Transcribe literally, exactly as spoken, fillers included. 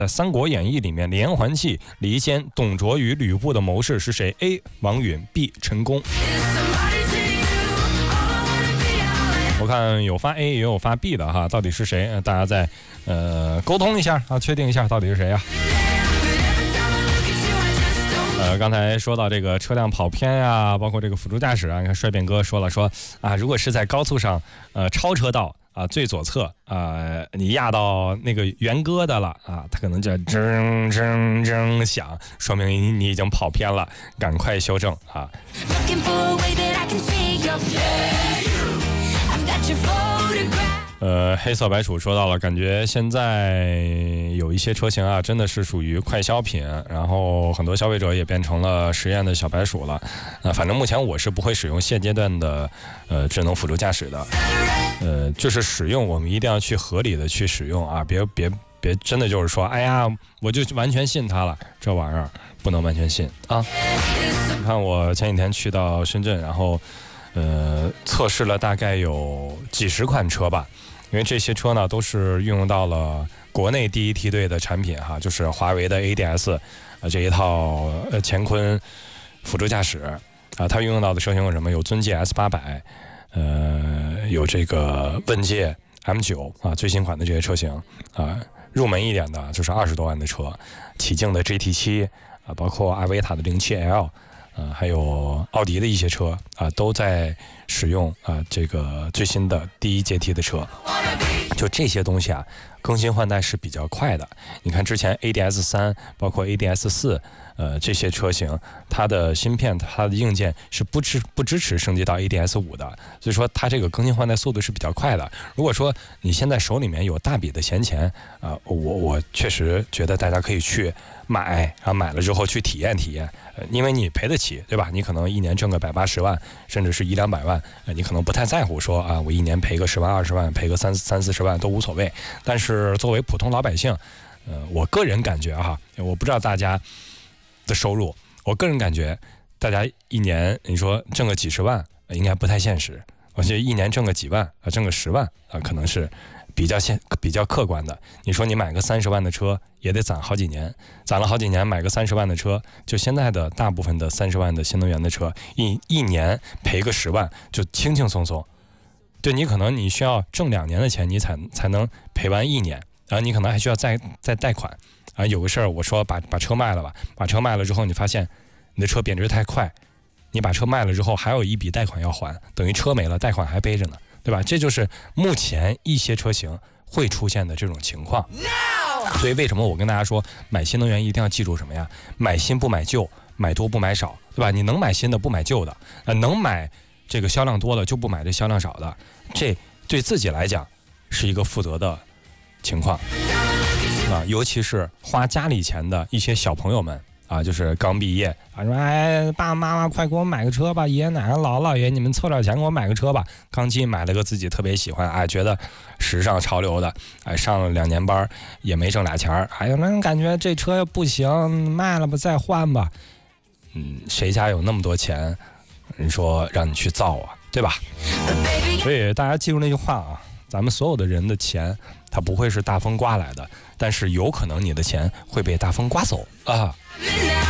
在《三国演义》里面，连环计、离间、董卓与吕布的谋士是谁 ？A. 王允 ，B. 陈宫。我看有发 A 也有发 B 的哈，到底是谁？大家再呃沟通一下啊，确定一下到底是谁呀、啊？呃，刚才说到这个车辆跑偏呀、啊，包括这个辅助驾驶啊，你看帅变哥说了说啊，如果是在高速上呃超车道啊最左侧啊、呃，你压到那个元哥的了啊，他可能就铮铮铮响，说明你你已经跑偏了，赶快修正啊。呃，黑色白鼠说到了，感觉现在有一些车型啊，真的是属于快消品，然后很多消费者也变成了实验的小白鼠了。呃，反正目前我是不会使用现阶段的呃智能辅助驾驶的。呃，就是使用我们一定要去合理的去使用啊，别别别真的就是说，哎呀，我就完全信它了，这玩意儿不能完全信啊。你看我前几天去到深圳，然后呃测试了大概有几十款车吧。因为这些车呢都是运用到了国内第一梯队的产品哈，就是华为的 A D S 呃这一套呃乾坤辅助驾驶啊，它运用到的车型有什么？有尊界 S 八百，呃，有这个问界 M 九啊，最新款的这些车型啊，入门一点的就是二十多万的车，起劲的 G T 七啊，包括阿维塔的零七 L。呃，还有奥迪的一些车啊、呃，都在使用啊、呃、这个最新的第一阶梯的车。就这些东西啊，更新换代是比较快的。你看之前 A D S 三，包括 A D S 四，呃，这些车型，它的芯片、它的硬件是不支不支持升级到 A D S 五的，所以说它这个更新换代速度是比较快的。如果说你现在手里面有大笔的闲钱啊、呃，我我确实觉得大家可以去买，然后买了之后去体验体验，呃，因为你赔得起，对吧？你可能一年挣个百八十万，甚至是一两百万，呃，你可能不太在乎说啊，我一年赔个十万、二十万，赔个三三四十万都无所谓。但是作为普通老百姓，呃，我个人感觉哈，我不知道大家的收入，我个人感觉，大家一年你说挣个几十万，呃、应该不太现实。我觉得一年挣个几万啊，挣个十万啊，可能是比较现比较客观的。你说你买个三十万的车，也得攒好几年，攒了好几年买个三十万的车，就现在的大部分的三十万的新能源的车，一一年赔个十万就轻轻松松。对，你可能你需要挣两年的钱，你才才能赔完一年，然后你可能还需要再再贷款啊。有个事儿，我说把把车卖了吧，把车卖了之后，你发现你的车贬值太快，你把车卖了之后还有一笔贷款要还，等于车没了，贷款还背着呢，对吧？这就是目前一些车型会出现的这种情况。所以为什么我跟大家说，买新能源一定要记住什么呀？买新不买旧，买多不买少，对吧？你能买新的不买旧的，呃，能买这个销量多的就不买这销量少的，这对自己来讲是一个负责的情况啊，尤其是花家里钱的一些小朋友们啊，就是刚毕业啊，说哎，爸爸妈妈快给我买个车吧，爷爷奶奶姥姥姥爷你们凑点钱给我买个车吧。刚进买了个自己特别喜欢，哎，觉得时尚潮流的，哎，上了两年班也没挣俩钱儿，哎呦，那感觉这车不行，卖了吧，再换吧。嗯，谁家有那么多钱？人说让你去造啊，对吧？所以大家记住那句话啊，咱们所有的人的钱，它不会是大风刮来的，但是有可能你的钱会被大风刮走啊。